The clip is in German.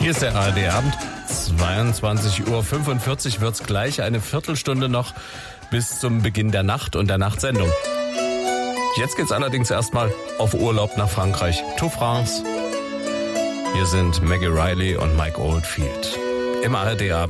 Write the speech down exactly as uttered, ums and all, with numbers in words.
Hier ist der A R D-Abend. zweiundzwanzig Uhr fünfundvierzig wird's gleich. Eine Viertelstunde noch bis zum Beginn der Nacht und der Nachtsendung. Jetzt geht's allerdings erstmal auf Urlaub nach Frankreich. To France. Hier sind Maggie Riley und Mike Oldfield. Im A R D-Abend.